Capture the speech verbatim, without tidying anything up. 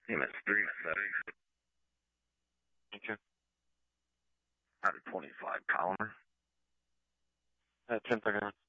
M S three seven. Thank you. Out of twenty-five, Collimer. Uh, ten thirty-nine.